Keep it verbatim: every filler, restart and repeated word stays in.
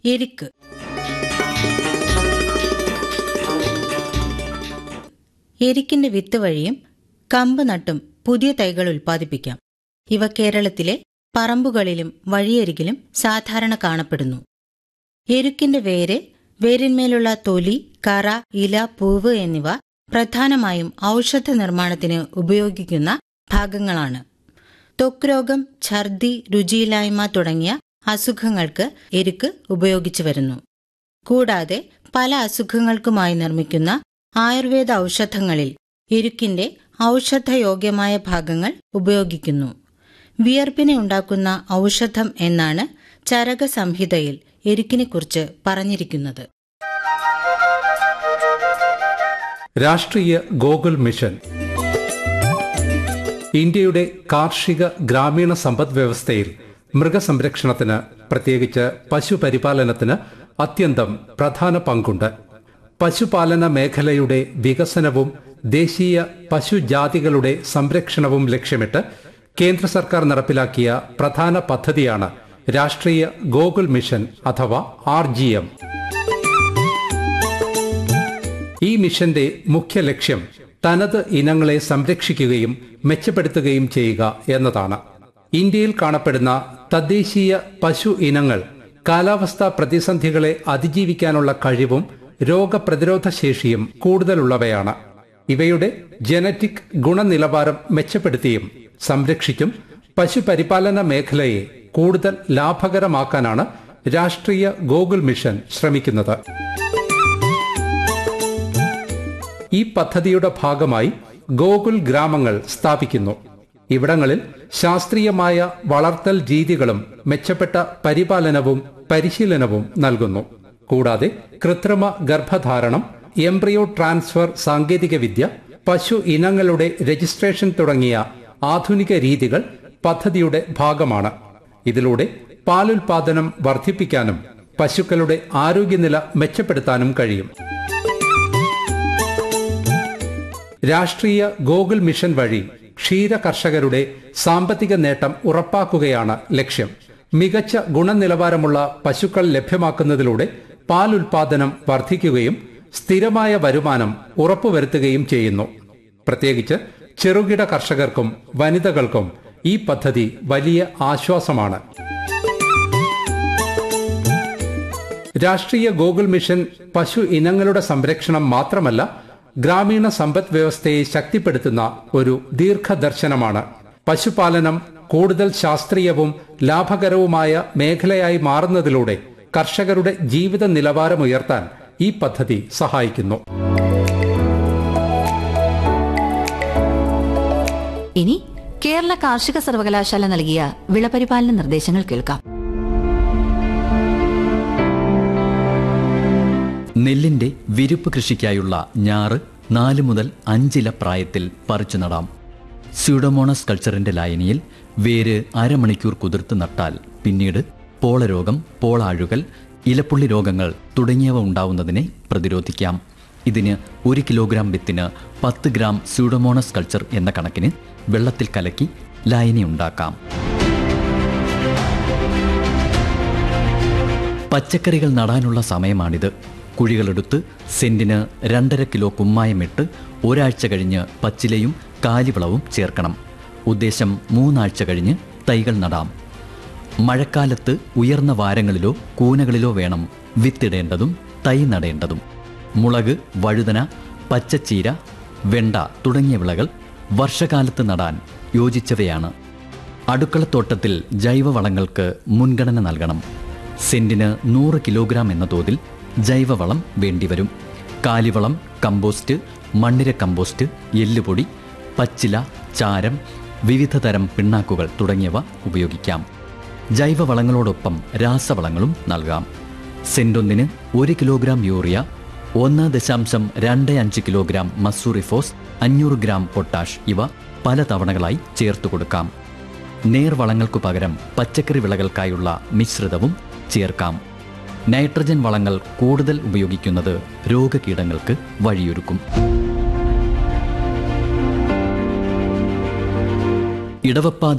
എരിക്ക്. എരിക്കിന്റെ വിത്ത് വഴിയും കമ്പ് നട്ടും പുതിയ തൈകൾ ഉൽപ്പാദിപ്പിക്കാം. ഇവ കേരളത്തിലെ പറമ്പുകളിലും വഴിയരികിലും സാധാരണ കാണപ്പെടുന്നു. എരുക്കിന്റെ വേര്, വേരിന്മേലുള്ള തൊലി, കറ, ഇല, പൂവ് എന്നിവ പ്രധാനമായും ഔഷധ നിർമ്മാണത്തിന് ഉപയോഗിക്കുന്ന ഭാഗങ്ങളാണ്. ത്വക്ക് രോഗം, ഛർദി, രുചിയില്ലായ്മ തുടങ്ങിയ അസുഖങ്ങൾക്ക് എരുക്ക് ഉപയോഗിച്ചു വരുന്നു. കൂടാതെ പല അസുഖങ്ങൾക്കുമായി നിർമ്മിക്കുന്ന ആയുർവേദ ഔഷധങ്ങളിൽ എരുക്കിന്റെ ഔഷധയോഗ്യമായ ഭാഗങ്ങൾ ഉപയോഗിക്കുന്നു. വിയർപ്പിനെ ഉണ്ടാക്കുന്ന ഔഷധം എന്നാണ് ചരക സംഹിതയിൽ എരുക്കിനെക്കുറിച്ച് പറഞ്ഞിരിക്കുന്നത്. രാഷ്ട്രീയ ഗോകുൽ മിഷൻ ഇന്ത്യയുടെ കാർഷിക ഗ്രാമീണ സമ്പദ് വ്യവസ്ഥയിൽ മൃഗസംരക്ഷണത്തിന്, പ്രത്യേകിച്ച് പശുപരിപാലനത്തിന് അത്യന്തം പ്രധാന പങ്കുണ്ട്. പശുപാലന മേഖലയുടെ വികസനവും ദേശീയ പശുജാതികളുടെ സംരക്ഷണവും ലക്ഷ്യമിട്ട് കേന്ദ്ര സർക്കാർ നടപ്പിലാക്കിയ പ്രധാന പദ്ധതിയാണ് രാഷ്ട്രീയ ഗോകുൽ മിഷൻ അഥവാ ആർ ജി എം. ഈ മിഷന്റെ മുഖ്യ ലക്ഷ്യം തനത് ഇനങ്ങളെ സംരക്ഷിക്കുകയും മെച്ചപ്പെടുത്തുകയും ചെയ്യുക എന്നതാണ്. ഇന്ത്യയിൽ കാണപ്പെടുന്ന തദ്ദേശീയ പശു ഇനങ്ങൾ കാലാവസ്ഥാ പ്രതിസന്ധികളെ അതിജീവിക്കാനുള്ള കഴിവും രോഗപ്രതിരോധ ശേഷിയും കൂടുതലുള്ളവയാണ്. ഇവയുടെ ജനറ്റിക് ഗുണനിലവാരം മെച്ചപ്പെടുത്തിയും സംരക്ഷിച്ചും പശുപരിപാലന മേഖലയെ കൂടുതൽ ലാഭകരമാക്കാനാണ് രാഷ്ട്രീയ ഗോകുൽ മിഷൻ ശ്രമിക്കുന്നത്. ഈ പദ്ധതിയുടെ ഭാഗമായി ഗോകുൽ ഗ്രാമങ്ങൾ സ്ഥാപിക്കുന്നു. ഇവിടങ്ങളിൽ ശാസ്ത്രീയമായ വളർത്തൽ രീതികളും മെച്ചപ്പെട്ട പരിപാലനവും പരിശീലനവും നൽകുന്നു. കൂടാതെ കൃത്രിമ ഗർഭധാരണം, എംബ്രിയോ ട്രാൻസ്ഫർ സാങ്കേതികവിദ്യ, പശു ഇനങ്ങളുടെ രജിസ്ട്രേഷൻ തുടങ്ങിയ ആധുനിക രീതികൾ പദ്ധതിയുടെ ഭാഗമാണ്. ഇതിലൂടെ പാലുൽപാദനം വർദ്ധിപ്പിക്കാനും പശുക്കളുടെ ആരോഗ്യനില മെച്ചപ്പെടുത്താനും കഴിയും. രാഷ്ട്രീയ ഗോകുൽ മിഷൻ വഴി ക്ഷീര കർഷകരുടെ സാമ്പത്തിക നേട്ടം ഉറപ്പാക്കുകയാണ് ലക്ഷ്യം. മികച്ച ഗുണനിലവാരമുള്ള പശുക്കൾ ലഭ്യമാക്കുന്നതിലൂടെ പാലുൽപാദനം വർദ്ധിക്കുകയും സ്ഥിരമായ വരുമാനം ഉറപ്പുവരുത്തുകയും ചെയ്യുന്നു. പ്രത്യേകിച്ച് ചെറുകിട കർഷകർക്കും വനിതകൾക്കും ഈ പദ്ധതി വലിയ ആശ്വാസമാണ്. രാഷ്ട്രീയ ഗോകുൽ മിഷൻ പശു ഇനങ്ങളുടെ സംരക്ഷണം മാത്രമല്ല, ഗ്രാമീണ സമ്പദ് വ്യവസ്ഥയെ ശക്തിപ്പെടുത്തുന്ന ഒരു ദീർഘദർശനമാണ്. പശുപാലനം കൂടുതൽ ശാസ്ത്രീയവും ലാഭകരവുമായ മേഖലയായി മാറുന്നതിലൂടെ കർഷകരുടെ ജീവിത നിലവാരമുയർത്താൻ ഈ പദ്ധതി സഹായിക്കുന്നു. ഇനി കേരള കാർഷിക സർവകലാശാല നൽകിയ വിളപരിപാലന നിർദ്ദേശങ്ങൾ കേൾക്കാം. നെല്ലിന്റെ വിരിപ്പ് കൃഷിക്കായുള്ള ഞാറ് നാല് മുതൽ അഞ്ചില പ്രായത്തിൽ പറിച്ചു നടാം. സ്യൂഡോമോണസ് കൾച്ചറിന്റെ ലായനിയിൽ വേര് അരമണിക്കൂർ കുതിർത്ത് നട്ടാൽ പിന്നീട് പോളരോഗം, പോളാഴുകൽ, ഇലപ്പുള്ളി രോഗങ്ങൾ തുടങ്ങിയവ ഉണ്ടാവുന്നതിനെ പ്രതിരോധിക്കാം. ഇതിന് ഒരു കിലോഗ്രാം വിത്തിന് പത്ത് ഗ്രാം സ്യൂഡോമോണസ് കൾച്ചർ എന്ന കണക്കിന് വെള്ളത്തിൽ കലക്കി ലായനി ഉണ്ടാക്കാം. പച്ചക്കറികൾ നടാനുള്ള സമയമാണിത്. കുഴികളെടുത്ത് സെന്റിന് രണ്ടര കിലോ കുമ്മായമിട്ട് ഒരാഴ്ച കഴിഞ്ഞ് പച്ചിലയും കാലിവളവും ചേർക്കണം. ഉദ്ദേശം മൂന്നാഴ്ച കഴിഞ്ഞ് തൈകൾ നടാം. മഴക്കാലത്ത് ഉയർന്ന വാരങ്ങളിലോ കൂനകളിലോ വേണം വിത്തിടേണ്ടതും തൈ നടേണ്ടതും. മുളക്, വഴുതന, പച്ചച്ചീര, വെണ്ട തുടങ്ങിയ വിളകൾ വർഷകാലത്ത് നടാൻ യോജിച്ചവയാണ്. അടുക്കളത്തോട്ടത്തിൽ ജൈവവളങ്ങൾക്ക് മുൻഗണന നൽകണം. സെന്റിന് നൂറ് കിലോഗ്രാം എന്ന തോതിൽ ജൈവവളം വേണ്ടിവരും. കാലിവളം, കമ്പോസ്റ്റ്, മണ്ണിര കമ്പോസ്റ്റ്, എല്ലുപൊടി, പച്ചില, ചാരം, വിവിധ തരം പിണ്ണാക്കുകൾ തുടങ്ങിയവ ഉപയോഗിക്കാം. ജൈവവളങ്ങളോടൊപ്പം രാസവളങ്ങളും നൽകാം. സെന്റൊന്നിന് ഒരു കിലോഗ്രാം യൂറിയ, ഒന്ന് ദശാംശം രണ്ട് അഞ്ച് കിലോഗ്രാം മസൂറിഫോസ്, അഞ്ഞൂറ് ഗ്രാം പൊട്ടാഷ് ഇവ പല തവണകളായി ചേർത്തു കൊടുക്കാം. നേർവളങ്ങൾക്കു പകരം പച്ചക്കറി വിളകൾക്കായുള്ള മിശ്രിതവും ചേർക്കാം. നൈട്രജൻ വളങ്ങൾ കൂടുതൽ ഉപയോഗിക്കുന്നത് രോഗകീടങ്ങൾക്ക് വഴിയൊരുക്കും. ഇടവപ്പാതി